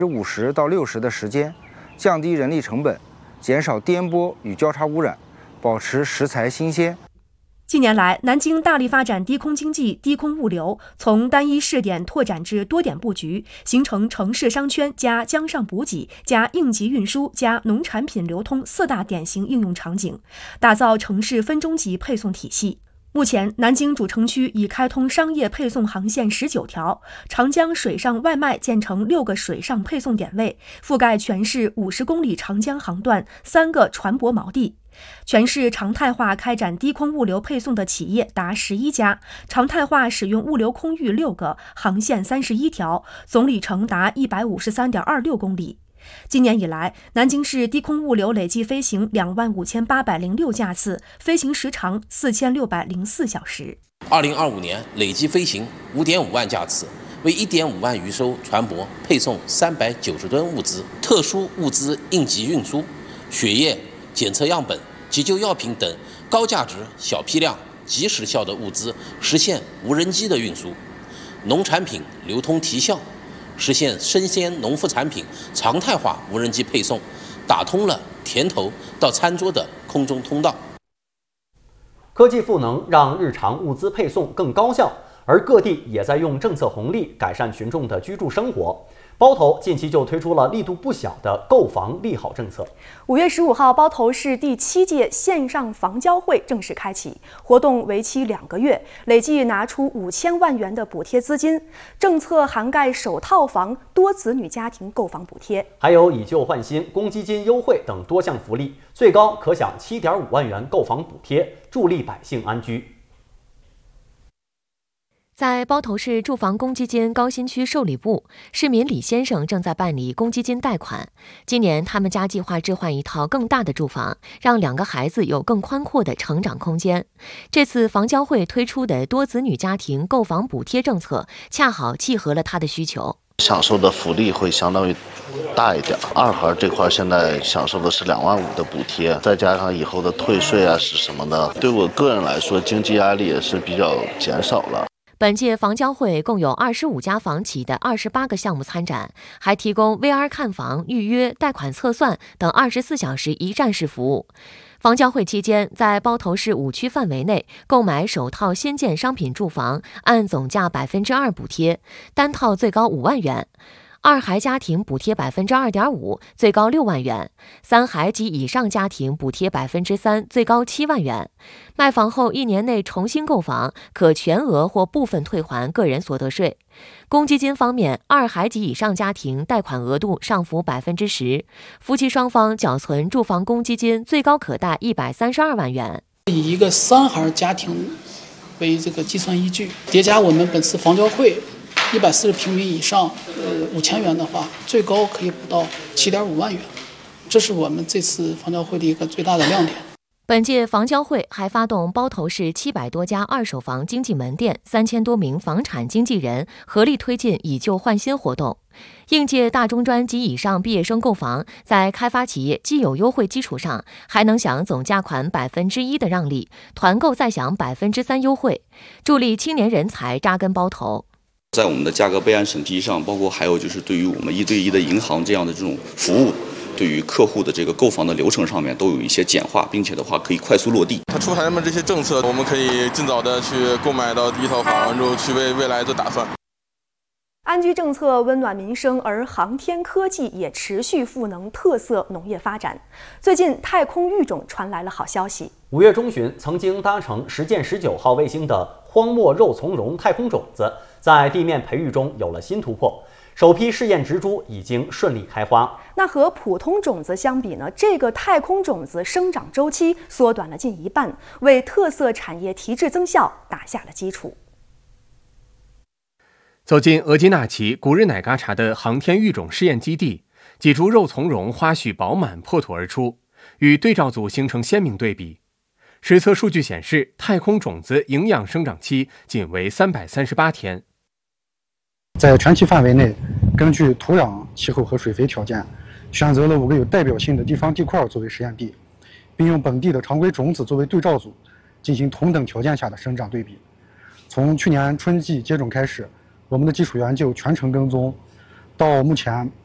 50%到60%的时间，降低人力成本，减少颠簸与交叉污染，保持食材新鲜。 近年来，南京大力发展低空经济、低空物流，从单一试点拓展至多点布局，形成城市商圈加江上补给加应急运输加农产品流通4大典型应用场景，打造城市分钟级配送体系。目前，南京主城区已开通商业配送航线19条，长江水上外卖建成6个水上配送点位，覆盖全市50公里长江航段3个船舶锚地。全市常态化开展低空物流配送的企业达11家，常态化使用物流空域6个，航线31条，总里程达153.26公里。今年以来，南京市低空物流累计飞行25806架次，飞行时长4604小时。 2025年累计飞行5.5万架次，为1.5万余艘船舶配送390吨物资、特殊物资应急运输、血液检测样本、急救药品等高价值、小批量、及时效的物资实现无人机的运输，农产品流通提效，实现生鲜农副产品常态化无人机配送，打通了田头到餐桌的空中通道。 科技赋能让日常物资配送更高效，而各地也在用政策红利改善群众的居住生活。包头近期就推出了力度不小的购房利好政策。 5月15号，包头市第7届线上房交会正式开启，活动为期2个月，累计拿出5000万元的补贴资金。政策涵盖首套房、多子女家庭购房补贴， 还有以旧换新、公积金优惠等多项福利，最高可享7.5万元购房补贴，助力百姓安居。 在包头市住房公积金高新区受理部，市民李先生正在办理公积金贷款。今年他们家计划置换一套更大的住房，让2个孩子有更宽阔的成长空间。这次房交会推出的多子女家庭购房补贴政策，恰好契合了他的需求。 享受的福利会相当于大一点，2孩这块现在享受的是2万5的补贴，再加上以后的退税啊是什么的，对我个人来说经济压力也是比较减少了。 本届房交会共有25家房企的28个项目参展，还提供 VR 看房、预约、贷款测算等24小时一站式服务。房交会期间，在包头市5区范围内购买首套新建商品住房，按总价2%补贴，单套最高5万元。2孩家庭补贴2.5%，最高6万元；3孩及以上家庭补贴3%，最高7万元。卖房后1年内重新购房，可全额或部分退还个人所得税。公积金方面，2孩及以上家庭贷款额度上浮10%，夫妻双方缴存住房公积金最高可贷132万元。 以一个3孩家庭为这个计算依据，叠加我们本次房交会140平米以上，5000元的话，最高可以补到7.5万元，这是我们这次房交会的一个最大的亮点。 本届房交会还发动包头市700多家二手房经纪门店、3000多名房产经纪人合力推进以旧换新活动。应届大中专及以上毕业生购房，在开发企业既有优惠基础上，还能享总价款1%的让利，团购再享3%优惠，助力青年人才扎根包头。 在我们的价格备案审批上，包括还有就是对于我们1对1的银行这样的这种服务，对于客户的这个购房的流程上面都有一些简化，并且的话可以快速落地。 他出台的这些政策，我们可以尽早的去购买到第一套房，然后去为未来做打算。 安居政策温暖民生，而航天科技也持续赋能特色农业发展。最近，太空育种传来了好消息。 5月中旬，曾经搭乘实践19号卫星的荒漠肉苁蓉太空种子，在地面培育中有了新突破。首批试验植株已经顺利开花。 那和普通种子相比呢？这个太空种子生长周期缩短了近1半，为特色产业提质增效打下了基础。 走进额济纳旗古日乃嘎察的航天育种试验基地，几株肉苁蓉花序饱满破土而出，与对照组形成鲜明对比。实测数据显示，太空种子营养生长期仅为338天。 在全期范围内，根据土壤、气候和水肥条件，选择了5个有代表性的地方地块作为实验地，并用本地的常规种子作为对照组，进行同等条件下的生长对比。从去年春季接种开始，我们的基础员就全程跟踪，到目前